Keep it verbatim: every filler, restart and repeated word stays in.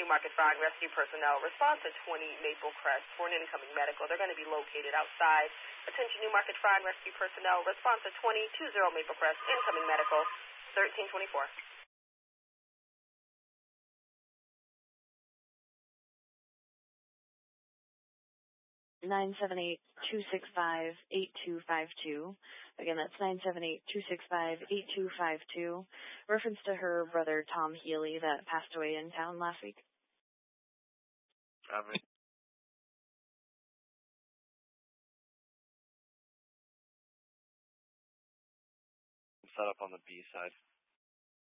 Newmarket Fire and Rescue personnel. Response to twenty Maple Crest for an incoming medical. They're going to be located outside. Attention Newmarket Fire and Rescue personnel. Response to twenty twenty Maple Crest. Incoming medical. thirteen twenty-four. nine seven eight, two six five, eight two five two. Again, that's nine seven eight, two six five, eight two five two. Reference to her brother, Tom Healy, that passed away in town last week. Copy. Set up on the B side.